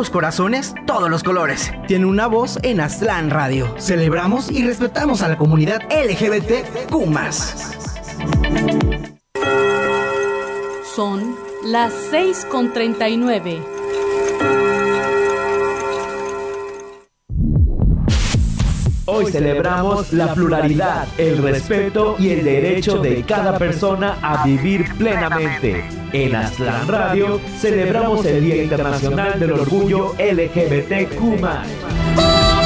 los corazones, todos los colores. Tiene una voz en Aztlán Radio. Celebramos y respetamos a la comunidad LGBTQ+. Son las 6:39. Hoy celebramos la pluralidad, el respeto y el derecho de cada persona a vivir plenamente. En Aztlán Radio celebramos el Día Internacional del Orgullo LGBTQ+.